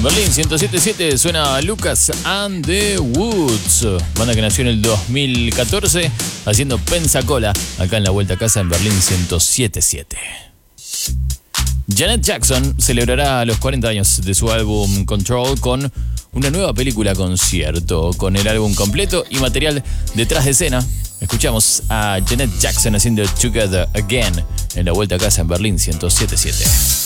Berlín 107.7 suena Lucas and the Woods, banda que nació en el 2014 haciendo Pensacola acá en la Vuelta a Casa en Berlín 107.7. Janet Jackson celebrará los 40 años de su álbum Control con una nueva película concierto, con el álbum completo y material detrás de escena. Escuchamos a Janet Jackson haciendo Together Again en la Vuelta a Casa en Berlín 107.7.